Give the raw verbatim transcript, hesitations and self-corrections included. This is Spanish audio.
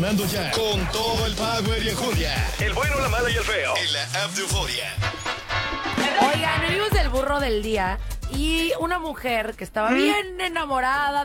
sonando ya con todo el power y enjundia. El bueno, la mala y el feo. En la app de Euforia. Oigan, amigos del burro del día. Y una mujer que estaba bien enamorada